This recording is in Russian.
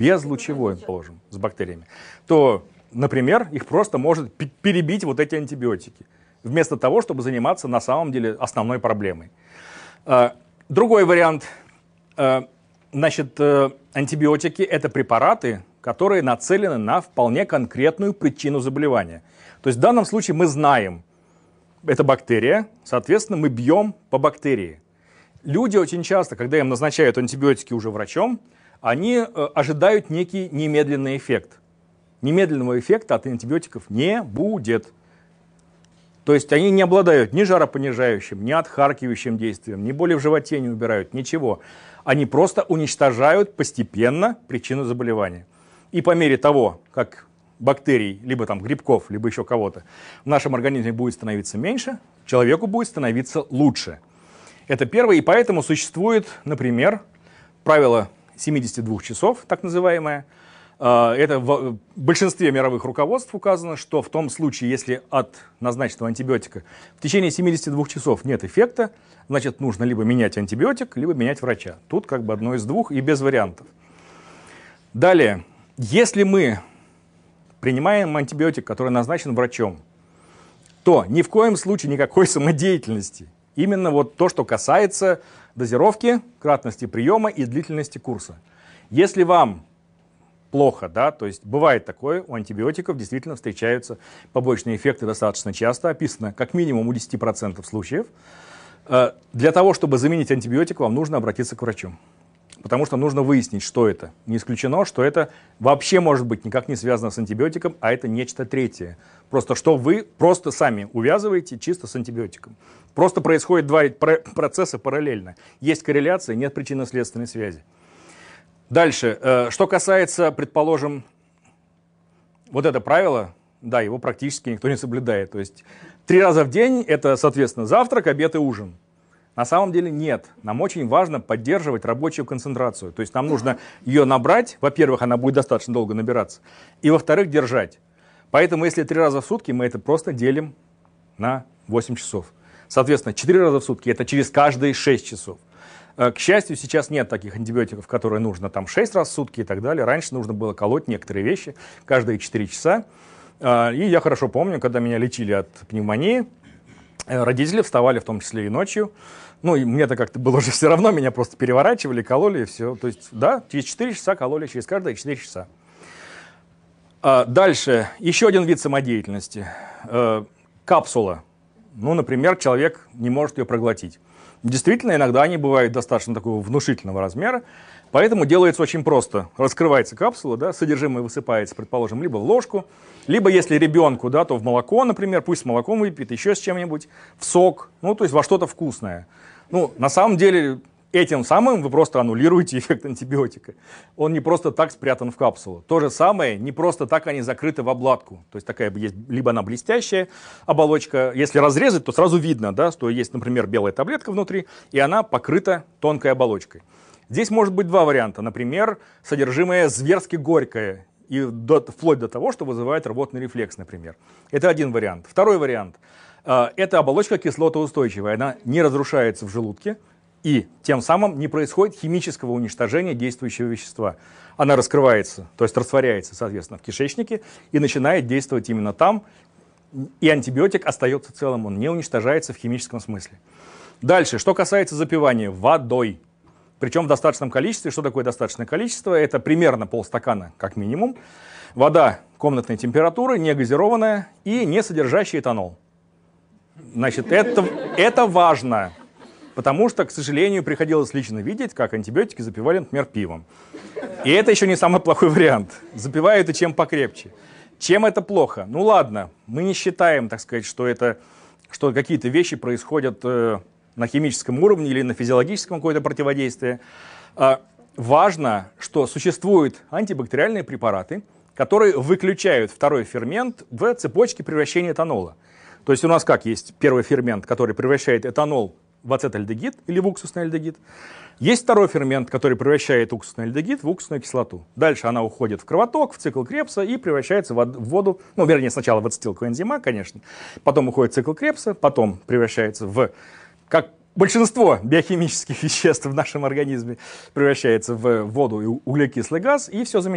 безлучевой, положим, с бактериями, то, например, их просто может перебить вот эти антибиотики, вместо того, чтобы заниматься на самом деле основной проблемой. Другой вариант. Значит, антибиотики – это препараты, которые нацелены на вполне конкретную причину заболевания. То есть в данном случае мы знаем, это бактерия, соответственно, мы бьем по бактерии. Люди очень часто, когда им назначают антибиотики уже врачом, они ожидают некий немедленный эффект. Немедленного эффекта от антибиотиков не будет. То есть они не обладают ни жаропонижающим, ни отхаркивающим действием, ни боли в животе не убирают, ничего. Они просто уничтожают постепенно причину заболевания. И по мере того, как бактерий, либо там грибков, либо еще кого-то в нашем организме будет становиться меньше, человеку будет становиться лучше. Это первое, и поэтому существует, например, правило 72 часов, так называемое. Это в большинстве мировых руководств указано, что в том случае, если от назначенного антибиотика в течение 72 часов нет эффекта, значит, нужно либо менять антибиотик, либо менять врача. Тут как бы одно из двух и без вариантов. Далее, если мы принимаем антибиотик, который назначен врачом, то ни в коем случае никакой самодеятельности. Именно вот то, что касается дозировки, кратности приема и длительности курса. Если вам плохо, да, то есть бывает такое, у антибиотиков действительно встречаются побочные эффекты достаточно часто, описано как минимум у 10% случаев. Для того, чтобы заменить антибиотик, вам нужно обратиться к врачу. Потому что нужно выяснить, что это. Не исключено, что это вообще может быть никак не связано с антибиотиком, а это нечто третье. Просто что вы просто сами увязываете чисто с антибиотиком. Просто происходят два процесса параллельно. Есть корреляция, нет причинно-следственной связи. Дальше. Что касается, предположим, вот это правило, да, его практически никто не соблюдает. То есть 3 раза в день это, соответственно, завтрак, обед и ужин. На самом деле нет. Нам очень важно поддерживать рабочую концентрацию. То есть нам нужно ее набрать. Во-первых, она будет достаточно долго набираться. И во-вторых, держать. Поэтому если 3 раза в сутки, мы это просто делим на 8 часов. Соответственно, 4 раза в сутки это через каждые 6 часов. К счастью, сейчас нет таких антибиотиков, которые нужно там 6 раз в сутки и так далее. Раньше нужно было колоть некоторые вещи каждые 4 часа. И я хорошо помню, когда меня лечили от пневмонии, родители вставали в том числе и ночью. Ну, и мне-то как-то было уже все равно, меня просто переворачивали, кололи и все. То есть, да, через 4 часа кололи, через каждые 4 часа. Дальше, еще один вид самодеятельности. Капсула. Ну, например, человек не может ее проглотить. Действительно, иногда они бывают достаточно такого внушительного размера, поэтому делается очень просто. Раскрывается капсула, да, содержимое высыпается, предположим, либо в ложку, либо если ребенку, да, то в молоко, например, пусть с молоком выпьет, еще с чем-нибудь, в сок, ну, то есть во что-то вкусное. Ну, на самом деле, этим самым вы просто аннулируете эффект антибиотика. Он не просто так спрятан в капсулу. То же самое, не просто так они закрыты в обладку. То есть такая есть, либо она блестящая оболочка. Если разрезать, то сразу видно, да, что есть, например, белая таблетка внутри, и она покрыта тонкой оболочкой. Здесь может быть два варианта. Например, содержимое зверски горькое, и вплоть до того, что вызывает рвотный рефлекс, например. Это один вариант. Второй вариант. Эта оболочка кислотоустойчивая, она не разрушается в желудке, и тем самым не происходит химического уничтожения действующего вещества. Она раскрывается, то есть растворяется, соответственно, в кишечнике и начинает действовать именно там, и антибиотик остается целым, он не уничтожается в химическом смысле. Дальше, что касается запивания водой. Причем в достаточном количестве. Что такое достаточное количество? Это примерно полстакана, как минимум. Вода комнатной температуры, не газированная и не содержащая этанол. Значит, это важно, потому что, к сожалению, приходилось лично видеть, как антибиотики запивали, например, пивом. И это еще не самый плохой вариант. Запивают и чем покрепче. Чем это плохо? Ну ладно, мы не считаем, так сказать, что какие-то вещи происходят на химическом уровне или на физиологическом какое-то противодействие. Важно, что существуют антибактериальные препараты, которые выключают второй фермент в цепочке превращения этанола. То есть у нас как есть первый фермент, который превращает этанол в ацетальдегид или в уксусный альдегид. Есть второй фермент, который превращает уксусный альдегид в уксусную кислоту. Дальше она уходит в кровоток, в цикл Кребса и превращается в воду, ну, вернее, сначала в ацетилкоэнзима, конечно, потом уходит в цикл Кребса, потом превращается в, как большинство биохимических веществ в нашем организме, превращается в воду и углекислый газ, и все замечательно.